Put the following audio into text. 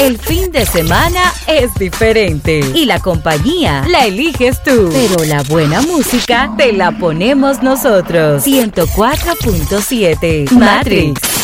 El fin de semana es diferente y la compañía la eliges tú. Pero la buena música te la ponemos nosotros. 104.7 Matrix.